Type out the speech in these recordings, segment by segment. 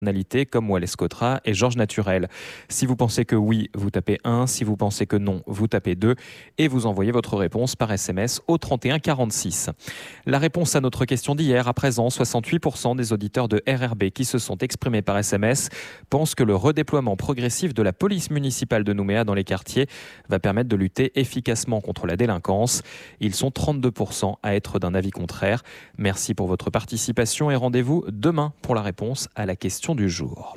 comme Wallace Cotra et Georges Naturel. Si vous pensez que oui, vous tapez 1. Si vous pensez que non, vous tapez 2. Et vous envoyez votre réponse par SMS au 31 46. La réponse à notre question d'hier, à présent, 68% des auditeurs de RRB qui se sont exprimés par SMS pensent que le redéploiement progressif de la police municipale de Nouméa dans les quartiers va permettre de lutter efficacement contre la délinquance. Ils sont 32% à être d'un avis contraire. Merci pour votre participation et rendez-vous demain pour la réponse à la question du jour.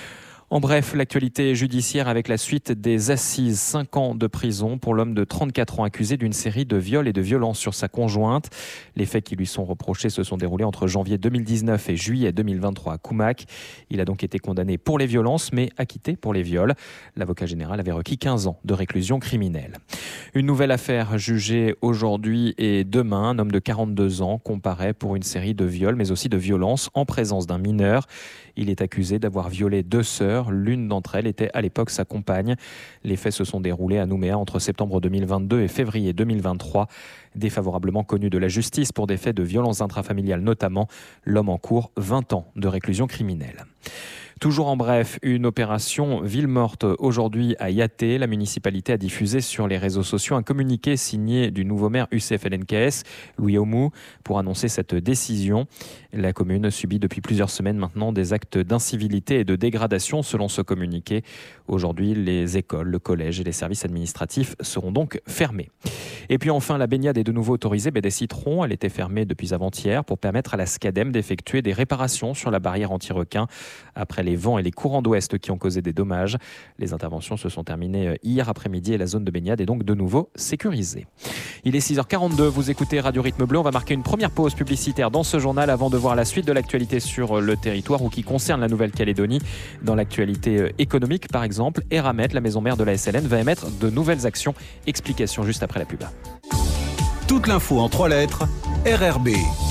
En bref, l'actualité judiciaire avec la suite des assises. 5 ans de prison pour l'homme de 34 ans accusé d'une série de viols et de violences sur sa conjointe. Les faits qui lui sont reprochés se sont déroulés entre janvier 2019 et juillet 2023 à Koumac. Il a donc été condamné pour les violences mais acquitté pour les viols. L'avocat général avait requis 15 ans de réclusion criminelle. Une nouvelle affaire jugée aujourd'hui et demain. Un homme de 42 ans comparaît pour une série de viols mais aussi de violences en présence d'un mineur. Il est accusé d'avoir violé 2 sœurs. L'une d'entre elles était à l'époque sa compagne. Les faits se sont déroulés à Nouméa entre septembre 2022 et février 2023. Défavorablement connu de la justice pour des faits de violences intrafamiliales notamment, l'homme encourt 20 ans de réclusion criminelle. Toujours en bref, une opération ville morte aujourd'hui à Yaté. La municipalité a diffusé sur les réseaux sociaux un communiqué signé du nouveau maire UCF-LNKS, Louis Aumou, pour annoncer cette décision. La commune subit depuis plusieurs semaines maintenant des actes d'incivilité et de dégradation selon ce communiqué. Aujourd'hui, les écoles, le collège et les services administratifs seront donc fermés. Et puis enfin, la baignade est de nouveau autorisée baie des Citrons. Elle était fermée depuis avant-hier pour permettre à la SCADEM d'effectuer des réparations sur la barrière anti-requin après les vents et les courants d'ouest qui ont causé des dommages. Les interventions se sont terminées hier après-midi et la zone de baignade est donc de nouveau sécurisée. Il est 6h42, vous écoutez Radio Rythme Bleu. On va marquer une première pause publicitaire dans ce journal avant de voir la suite de l'actualité sur le territoire ou qui concerne la Nouvelle-Calédonie. Dans l'actualité économique, par exemple, Eramet, la maison mère de la SLN, va émettre de nouvelles actions. Explication juste après la pub. Toute l'info en 3 lettres, RRB.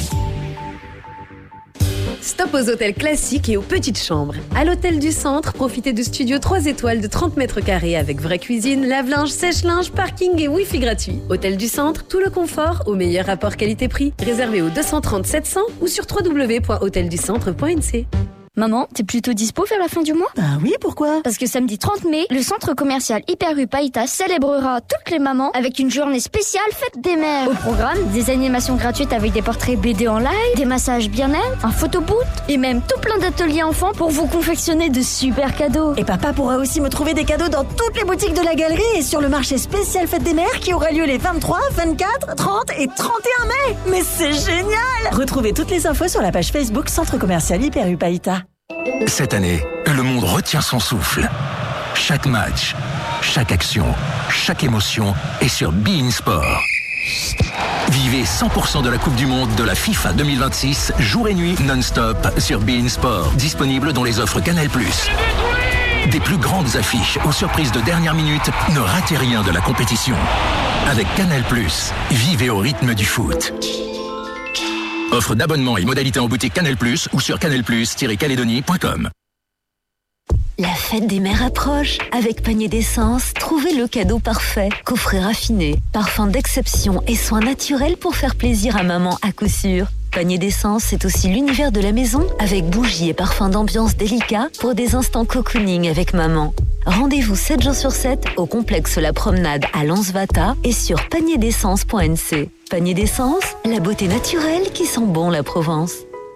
Stop aux hôtels classiques et aux petites chambres. À l'hôtel du Centre, profitez de studios 3 étoiles de 30 mètres carrés avec vraie cuisine, lave-linge, sèche-linge, parking et Wi-Fi gratuit. Hôtel du Centre, tout le confort au meilleur rapport qualité-prix. Réservé au 230 700 ou sur www.hotelducentre.nc. Maman, t'es plutôt dispo vers la fin du mois ? Bah oui, pourquoi ? Parce que samedi 30 mai, le centre commercial Hyper Rue Païta célébrera toutes les mamans avec une journée spéciale fête des mères. Au programme, des animations gratuites avec des portraits BD en live, des massages bien-être, un photobooth et même tout plein d'ateliers enfants pour vous confectionner de super cadeaux. Et papa pourra aussi me trouver des cadeaux dans toutes les boutiques de la galerie et sur le marché spécial fête des mères qui aura lieu les 23, 24, 30 et 31 mai. Mais c'est génial ! Retrouvez toutes les infos sur la page Facebook Centre commercial Hyper Rue Païta. Cette année, le monde retient son souffle. Chaque match, chaque action, chaque émotion est sur beIN Sport. Vivez 100% de la Coupe du Monde de la FIFA 2026, jour et nuit, non-stop, sur beIN Sport. Disponible dans les offres Canal+. Des plus grandes affiches aux surprises de dernière minute, ne ratez rien de la compétition. Avec Canal+, vivez au rythme du foot. Offre d'abonnement et modalités en boutique Canal+, ou sur canalplus-calédonie.com. La fête des mères approche. Avec Panier d'essence, trouvez le cadeau parfait. Coffret raffiné, parfum d'exception et soins naturels pour faire plaisir à maman à coup sûr. Panier d'essence, c'est aussi l'univers de la maison avec bougies et parfums d'ambiance délicats pour des instants cocooning avec maman. Rendez-vous 7 jours sur 7 au complexe La Promenade à Lansvata et sur panierdessence.nc. Panier d'essence, la beauté naturelle qui sent bon la Provence.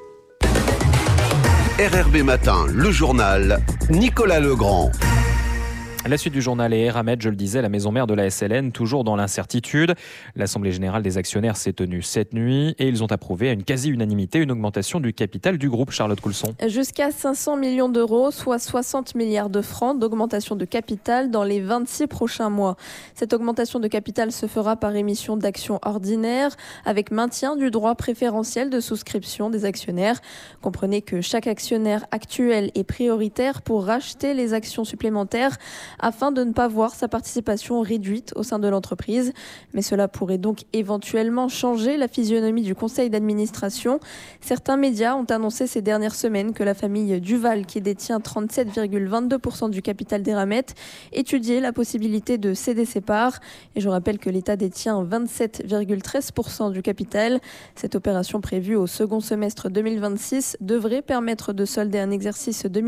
RRB Matin, le journal, Nicolas Legrand. La suite du journal est Eramet, je le disais, la maison mère de la SLN, toujours dans l'incertitude. L'Assemblée générale des actionnaires s'est tenue cette nuit et ils ont approuvé à une quasi-unanimité une augmentation du capital du groupe. Charlotte Coulson. Jusqu'à 500 millions d'euros, soit 60 milliards de francs d'augmentation de capital dans les 26 prochains mois. Cette augmentation de capital se fera par émission d'actions ordinaires avec maintien du droit préférentiel de souscription des actionnaires. Comprenez que chaque actionnaire actuel est prioritaire pour racheter les actions supplémentaires afin de ne pas voir sa participation réduite au sein de l'entreprise. Mais cela pourrait donc éventuellement changer la physionomie du conseil d'administration. Certains médias ont annoncé ces dernières semaines que la famille Duval, qui détient 37,22% du capital d'Eramet, étudiait la possibilité de céder ses parts. Et je rappelle que l'État détient 27,13% du capital. Cette opération prévue au second semestre 2026 devrait permettre de solder un exercice 2020